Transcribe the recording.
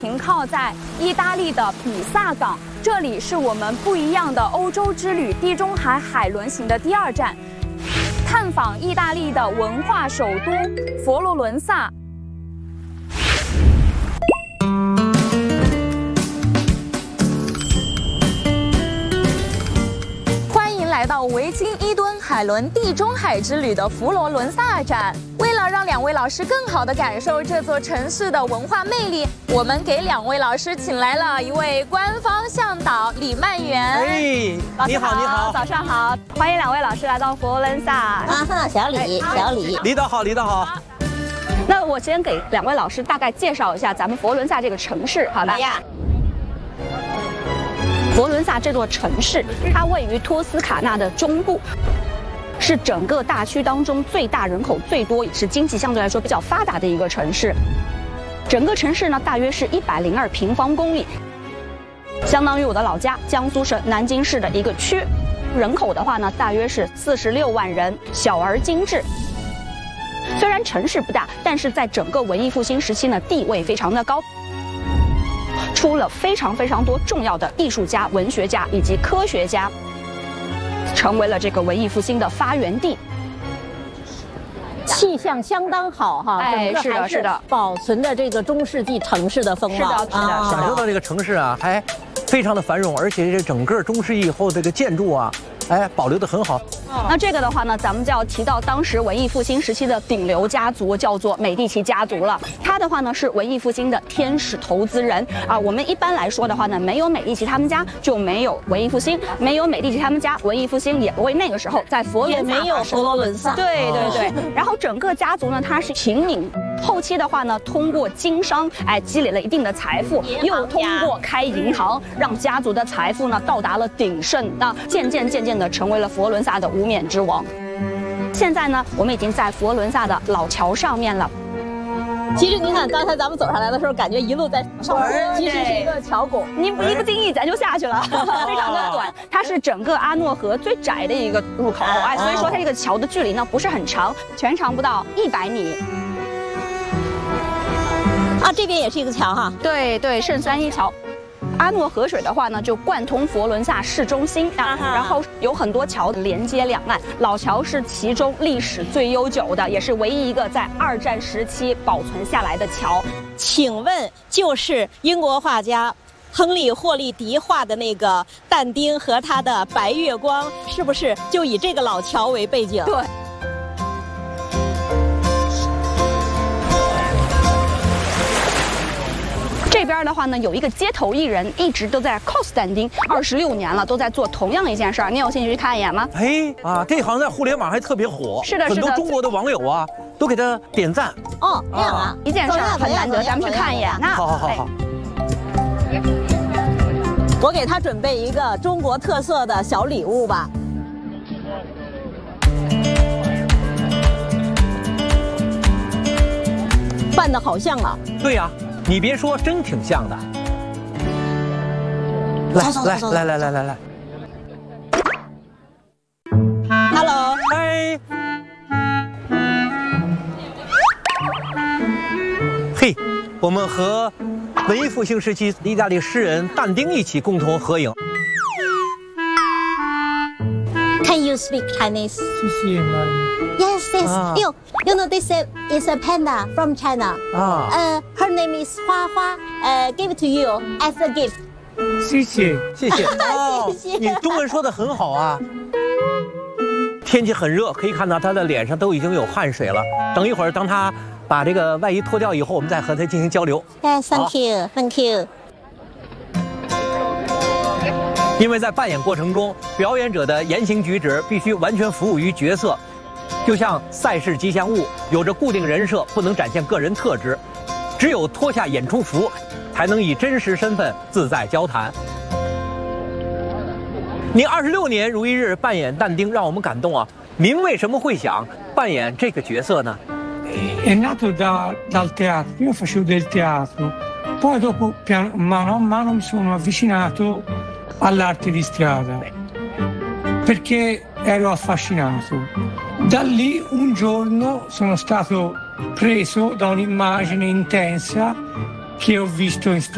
停靠在意大利的比萨港，这里是我们不一样的欧洲之旅地中海海轮行的第2站，探访意大利的文化首都佛罗伦萨。欢迎来到维京伊敦海伦地中海之旅的佛罗伦萨站。为了让2位老师更好地感受这座城市的文化魅力，我们给2位老师请来了一位官方向导李曼媛。 哎，你好，你好， 早上好，欢迎2位老师来到佛罗伦萨。 啊，小李，小李， 李导好，李导好。 那我先给2位老师大概介绍一下咱们佛罗伦萨这个城市，好吧？佛罗伦萨这座城市，它位于托斯卡纳的中部，是整个大区当中最大、人口最多，也是经济相对来说比较发达的一个城市。整个城市呢，大约是102平方公里，相当于我的老家江苏省南京市的一个区。人口的话呢，大约是46万人，小而精致。虽然城市不大，但是在整个文艺复兴时期呢，地位非常的高。出了非常多重要的艺术家、文学家以及科学家，成为了这个文艺复兴的发源地。 气象相当好哈， 哎，是的， 保存着这个中世纪城市的风貌。 是的。 感受到这个城市啊，还非常的繁荣，而且这整个中世纪以后这个建筑啊，哎，保留得很好。 那这个的话呢，咱们就要提到当时文艺复兴时期的顶流家族，叫做美第奇家族了。他的话呢是文艺复兴的天使投资人啊。我们一般来说的话呢，没有美第奇他们家就没有文艺复兴，没有美第奇他们家，文艺复兴也不会那个时候在佛罗伦萨也没有佛罗伦萨。 对。然后整个家族呢，它是平民。后期的话呢，通过经商，积累了一定的财富，又通过开银行，让家族的财富呢到达了鼎盛，那渐渐的成为了佛罗伦萨的无冕之王。现在呢，我们已经在佛罗伦萨的老桥上面了。 其实你看，刚才咱们走上来的时候，感觉一路在上坡，其实是一个桥拱， 你一不经意咱就下去了，非常的短。它是整个阿诺河最窄的一个入口，所以说它这个桥的距离呢不是很长，全长不到100米。 啊，这边也是一个桥哈。 对，圣三一桥。阿诺河水的话呢，就贯通佛罗伦萨市中心然后有很多桥连接两岸。老桥是其中历史最悠久的，也是唯一一个在2战时期保存下来的桥。 请问，就是英国画家亨利·霍利迪画的那个但丁和他的白月光，是不是就以这个老桥为背景？ 对。这边的话呢，有一个街头艺人，一直都在 cos 但丁26年了，都在做同样一件事儿。你有兴趣去看一眼吗？ 哎啊，这好像在互联网还特别火。 是的， 很多中国的网友啊，都给他点赞。 哦，这样啊， 一件事儿很难得，咱们去看一眼。 好。 我给他准备一个中国特色的小礼物吧。扮得好像啊。 对呀。你别说，真挺像的。来。 Hello。 嗨。嘿，我们和文艺复兴时期意大利诗人但丁一起共同合影。 Can you speak Chinese? Yes. You know this is a panda from China. Her name is Hua Hua. Give it to you as a gift. 谢谢。你中文说得很好啊。天气很热，可以看到他的脸上都已经有汗水了。等一会儿，当他把这个外衣脱掉以后，我们再和他进行交流。 Yes, thank you. 因为在扮演过程中，表演者的言行举止必须完全服务于角色，就像赛事吉祥物，有着固定人设，不能展现个人特质。只有脱下演出服，才能以真实身份自在交谈。您26年如一日扮演但丁，让我们感动啊！您为什么会想扮演这个角色呢？ È nato dal teatro, io facevo del teatro, poi dopo mano a mano mi sono avvicinato all'arte di strada perché ero affascinato. Da lì un giorno sono stato preso da un'immagine intensa che ho visto in strada.